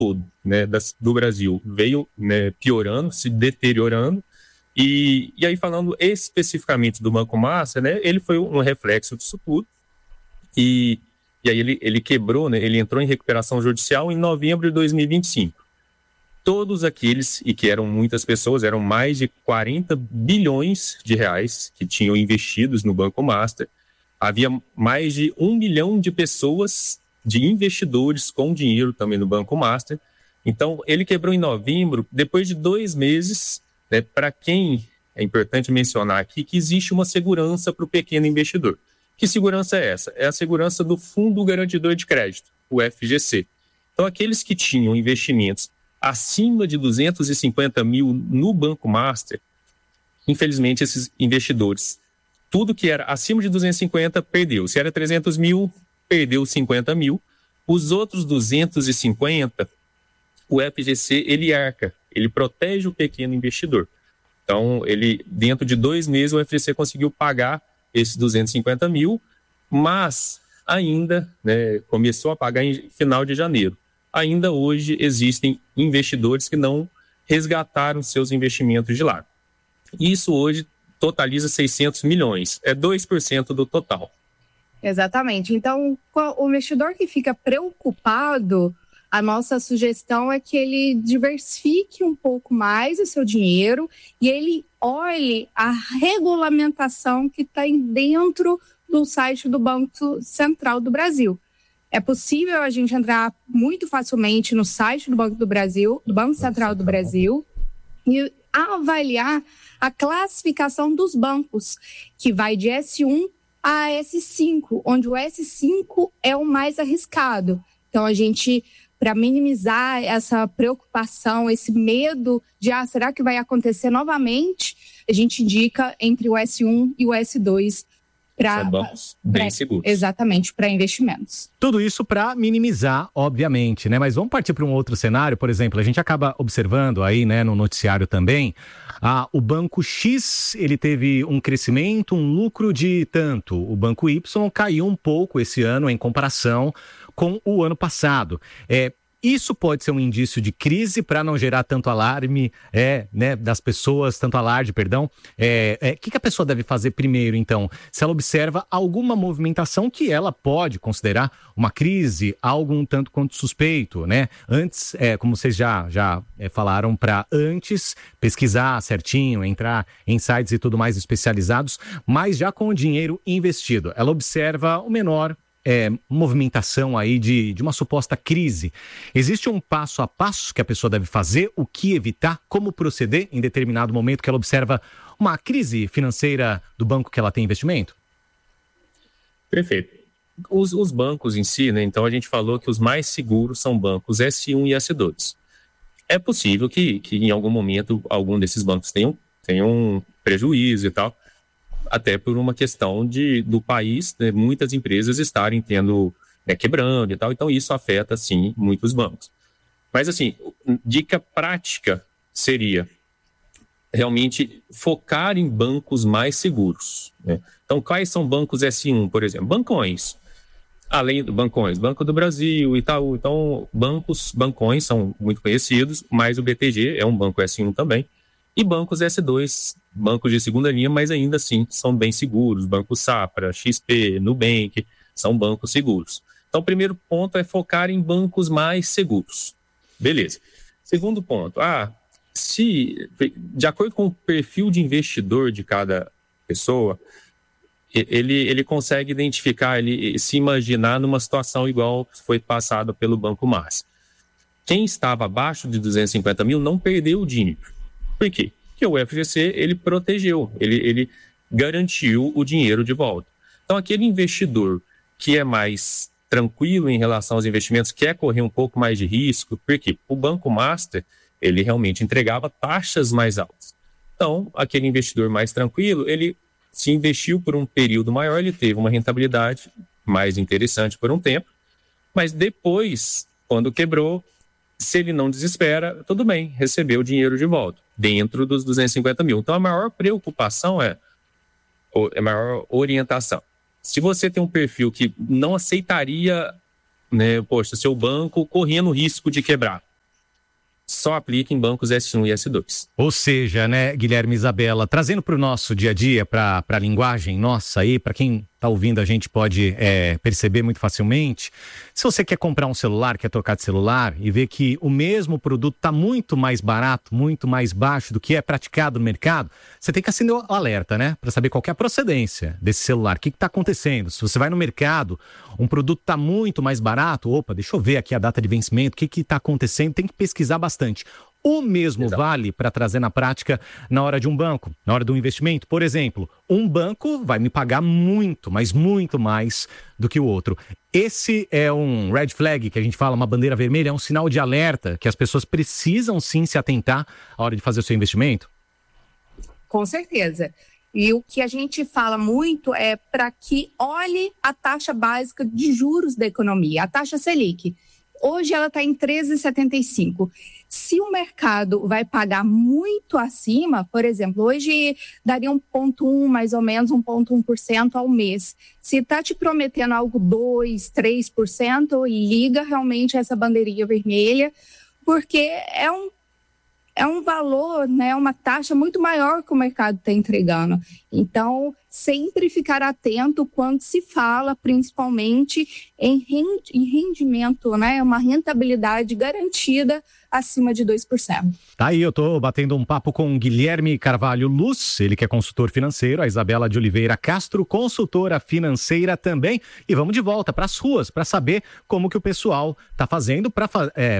todo, né, do Brasil veio, né, piorando, se deteriorando. E aí, falando especificamente do Banco Master, né, ele foi um reflexo disso tudo. E aí ele quebrou, né, ele entrou em recuperação judicial em novembro de 2025. Todos aqueles, e que eram muitas pessoas, eram mais de 40 bilhões de reais que tinham investidos no Banco Master. Havia mais de 1 milhão de pessoas, de investidores com dinheiro também no Banco Master. Então, ele quebrou em novembro, depois de 2 meses, né, para quem, é importante mencionar aqui, que existe uma segurança para o pequeno investidor. Que segurança é essa? É a segurança do Fundo Garantidor de Crédito, o FGC. Então, aqueles que tinham investimentos acima de 250 mil no Banco Master, infelizmente, esses investidores, tudo que era acima de 250 perdeu. Se era 300 mil, perdeu 50 mil. Os outros 250, o FGC, ele arca, ele protege o pequeno investidor. Então, ele, dentro de 2 meses, o FGC conseguiu pagar esses 250 mil, mas ainda, né, começou a pagar em final de janeiro. Ainda hoje existem investidores que não resgataram seus investimentos de lá. Isso hoje totaliza 600 milhões, é 2% do total. Exatamente. Então, o investidor que fica preocupado, a nossa sugestão é que ele diversifique um pouco mais o seu dinheiro e ele olhe a regulamentação que está dentro do site do Banco Central do Brasil. É possível a gente entrar muito facilmente no site do Banco do Brasil, do Banco Central do Brasil, e avaliar a classificação dos bancos, que vai de S1 a S5, onde o S5 é o mais arriscado. Então, a gente, para minimizar essa preocupação, esse medo de, será que vai acontecer novamente? A gente indica entre o S1 e o S2 para bancos bem seguros. Exatamente, para investimentos. Tudo isso para minimizar, obviamente, né? Mas vamos partir para um outro cenário, por exemplo, a gente acaba observando aí, né, no noticiário também, o Banco X, ele teve um crescimento, um lucro de tanto. O Banco Y caiu um pouco esse ano em comparação com o ano passado. Isso pode ser um indício de crise para não gerar tanto alarme, né, das pessoas, tanto alarde, perdão. O que a pessoa deve fazer primeiro, então? Se ela observa alguma movimentação que ela pode considerar uma crise, algo um tanto quanto suspeito, né? Antes, como vocês já falaram, para antes pesquisar certinho, entrar em sites e tudo mais especializados, mas já com o dinheiro investido. Ela observa o menor movimentação aí de uma suposta crise. Existe um passo a passo que a pessoa deve fazer, o que evitar, como proceder em determinado momento que ela observa uma crise financeira do banco que ela tem investimento? Perfeito. Os bancos em si, né, então a gente falou que os mais seguros são bancos S1 e S2. É possível que em algum momento algum desses bancos tenham prejuízo e tal, até por uma questão do país, né, muitas empresas estarem quebrando e tal, então isso afeta, sim, muitos bancos. Mas, assim, dica prática seria realmente focar em bancos mais seguros, né? Então, quais são bancos S1, por exemplo? Bancões. Além do Bancões, Banco do Brasil, Itaú, então bancões são muito conhecidos, mas o BTG é um banco S1 também. E bancos S2, bancos de segunda linha, mas ainda assim são bem seguros. Banco Safra, XP, Nubank, são bancos seguros. Então, o primeiro ponto é focar em bancos mais seguros. Beleza. Segundo ponto, se, de acordo com o perfil de investidor de cada pessoa, ele consegue identificar, ele se imaginar numa situação igual foi passada pelo Banco Master. Quem estava abaixo de 250 mil não perdeu o dinheiro. Por quê? Porque o FGC, ele protegeu, ele garantiu o dinheiro de volta. Então, aquele investidor que é mais tranquilo em relação aos investimentos, quer correr um pouco mais de risco, porque o Banco Master, ele realmente entregava taxas mais altas. Então, aquele investidor mais tranquilo, ele se investiu por um período maior, ele teve uma rentabilidade mais interessante por um tempo, mas depois, quando quebrou, se ele não desespera, tudo bem, recebeu o dinheiro de volta, dentro dos 250 mil. Então, a maior preocupação a maior orientação. Se você tem um perfil que não aceitaria, né, seu banco correndo risco de quebrar, só aplica em bancos S1 e S2. Ou seja, né, Guilherme e Isabela, trazendo para o nosso dia a dia, para a linguagem nossa aí, para quem está ouvindo a gente pode perceber muito facilmente, se você quer comprar um celular, quer trocar de celular e ver que o mesmo produto está muito mais barato, muito mais baixo do que é praticado no mercado, você tem que acender o alerta, né, para saber qual que é a procedência desse celular, o que está acontecendo. Se você vai no mercado, um produto está muito mais barato, opa, deixa eu ver aqui a data de vencimento, o que está acontecendo, tem que pesquisar bastante. O mesmo vale para trazer na prática na hora de um banco, na hora do investimento. Por exemplo, um banco vai me pagar muito, mas muito mais do que o outro. Esse é um red flag, que a gente fala, uma bandeira vermelha, é um sinal de alerta que as pessoas precisam sim se atentar à hora de fazer o seu investimento? Com certeza. E o que a gente fala muito é para que olhe a taxa básica de juros da economia, a taxa Selic. Hoje ela está em 13,75. Se o mercado vai pagar muito acima, por exemplo, hoje daria 1,1%, mais ou menos 1,1% ao mês. Se está te prometendo algo 2%, 3%, liga realmente essa bandeirinha vermelha, porque é um valor, né, uma taxa muito maior que o mercado está entregando. Então, sempre ficar atento quando se fala, principalmente em rendimento, né, uma rentabilidade garantida acima de 2%. Tá aí, eu estou batendo um papo com Guilherme Carvalho Luz, ele que é consultor financeiro, a Isabela de Oliveira Castro, consultora financeira também, e vamos de volta para as ruas para saber como que o pessoal está fazendo para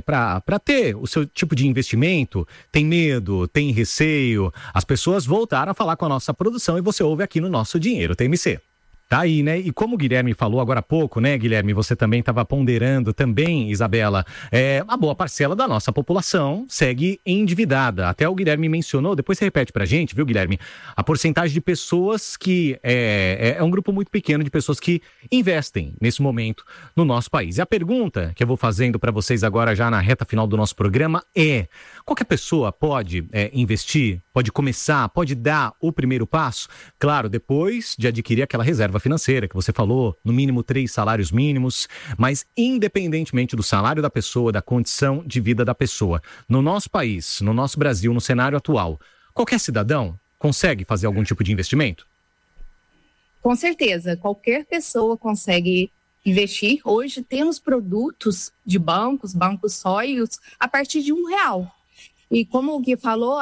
ter o seu tipo de investimento. Tem medo, tem receio, as pessoas voltaram a falar com a nossa produção e você ouve aqui no Nosso Dinheiro TMC. Tá aí, né? E como o Guilherme falou agora há pouco, né, Guilherme? Você também estava ponderando também, Isabela, a boa parcela da nossa população segue endividada. Até o Guilherme mencionou, depois você repete pra gente, viu, Guilherme? A porcentagem de pessoas que é um grupo muito pequeno de pessoas que investem nesse momento no nosso país. E a pergunta que eu vou fazendo para vocês agora já na reta final do nosso programa é: qualquer pessoa pode investir, pode começar, pode dar o primeiro passo? Claro, depois de adquirir aquela reserva financeira que você falou, no mínimo 3 salários mínimos, mas independentemente do salário da pessoa, da condição de vida da pessoa, no nosso país, no nosso Brasil, no cenário atual, qualquer cidadão consegue fazer algum tipo de investimento? Com certeza, qualquer pessoa consegue investir. Hoje temos produtos de bancos sólidos a partir de R$1. E como o Gui falou,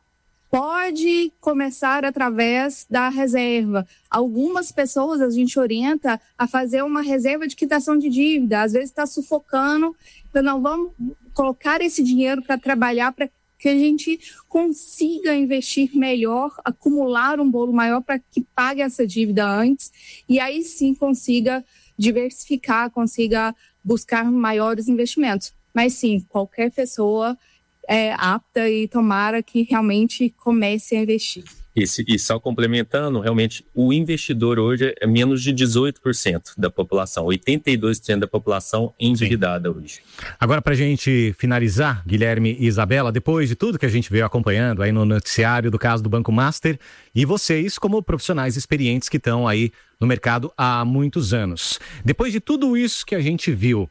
pode começar através da reserva. Algumas pessoas a gente orienta a fazer uma reserva de quitação de dívida. Às vezes está sufocando, então não vamos colocar esse dinheiro para trabalhar para que a gente consiga investir melhor, acumular um bolo maior para que pague essa dívida antes e aí sim consiga diversificar, consiga buscar maiores investimentos. Mas sim, qualquer pessoa é apta e tomara que realmente comece a investir. E só complementando, realmente, o investidor hoje é menos de 18% da população, 82% da população endividada hoje. Agora, para a gente finalizar, Guilherme e Isabela, depois de tudo que a gente veio acompanhando aí no noticiário do caso do Banco Master, e vocês como profissionais experientes que estão aí no mercado há muitos anos, depois de tudo isso que a gente viu,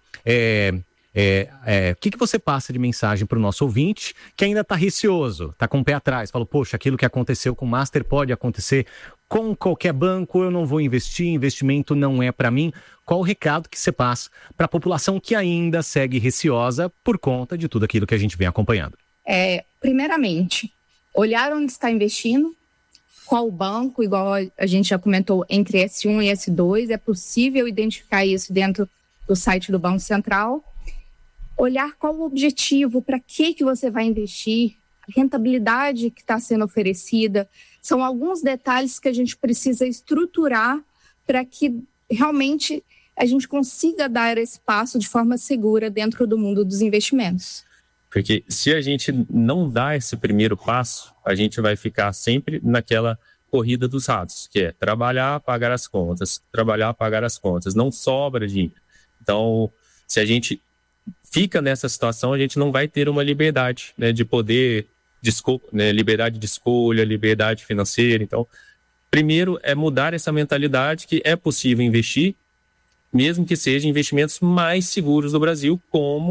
o que você passa de mensagem para o nosso ouvinte que ainda está receoso, está com o pé atrás, fala, poxa, aquilo que aconteceu com o Master pode acontecer com qualquer banco, eu não vou investir, investimento não é para mim. Qual o recado que você passa para a população que ainda segue receosa por conta de tudo aquilo que a gente vem acompanhando? Primeiramente, olhar onde está investindo, qual banco, igual a gente já comentou, entre S1 e S2, é possível identificar isso dentro do site do Banco Central. Olhar qual o objetivo, para que você vai investir, a rentabilidade que está sendo oferecida. São alguns detalhes que a gente precisa estruturar para que realmente a gente consiga dar esse passo de forma segura dentro do mundo dos investimentos. Porque se a gente não dá esse primeiro passo, a gente vai ficar sempre naquela corrida dos ratos, que é trabalhar, pagar as contas, não sobra dinheiro. Então, se a gente fica nessa situação, a gente não vai ter uma liberdade, né, de poder, liberdade de escolha, liberdade financeira. Então, primeiro é mudar essa mentalidade que é possível investir, mesmo que sejam investimentos mais seguros do Brasil, como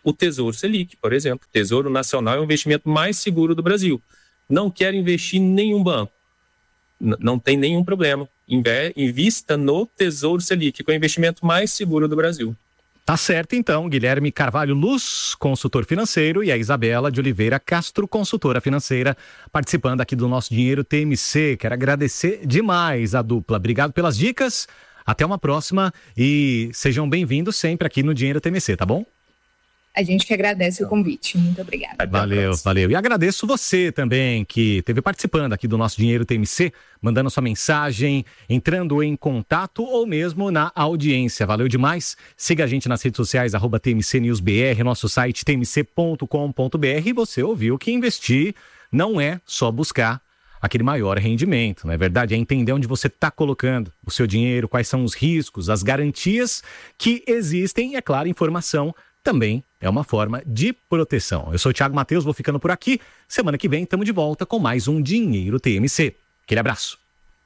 o Tesouro Selic, por exemplo. O Tesouro Nacional é o investimento mais seguro do Brasil. Não quer investir em nenhum banco. Não tem nenhum problema. Invista no Tesouro Selic, que é o investimento mais seguro do Brasil. Tá certo, então. Guilherme Carvalho Luz, consultor financeiro, e a Isabela de Oliveira Castro, consultora financeira, participando aqui do nosso Dinheiro TMC. Quero agradecer demais a dupla. Obrigado pelas dicas. Até uma próxima e sejam bem-vindos sempre aqui no Dinheiro TMC, tá bom? A gente que agradece o convite. Muito obrigada. Valeu. E agradeço você também que esteve participando aqui do nosso Dinheiro TMC, mandando sua mensagem, entrando em contato ou mesmo na audiência. Valeu demais. Siga a gente nas redes sociais, @TMCNewsBR, nosso site tmc.com.br. E você ouviu que investir não é só buscar aquele maior rendimento, não é verdade? É entender onde você está colocando o seu dinheiro, quais são os riscos, as garantias que existem e, é claro, informação também é uma forma de proteção. Eu sou o Thiago Matheus, vou ficando por aqui. Semana que vem estamos de volta com mais um Dinheiro TMC. Aquele abraço.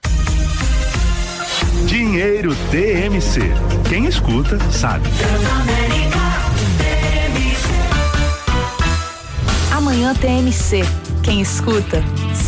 Dinheiro TMC. Quem escuta, sabe. Amanhã TMC. Quem escuta,